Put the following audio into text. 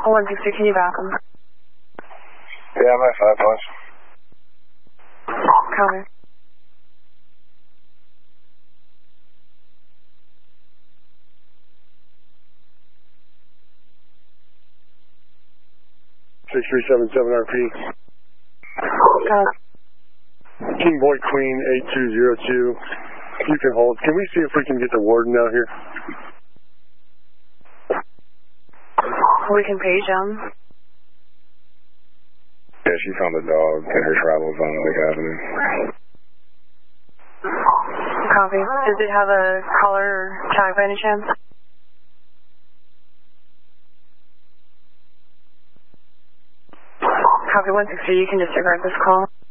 160, can you back him? Yeah, I'm at 5 points. Copy. RP. Copy. King Boy Queen 8202. You can hold. Can we see if we can get the warden out here? We can page him. Yeah, she found a dog in her travels on Lake Avenue. Copy. Does it have a collar or tag by any chance? Copy 160, you can disregard this call.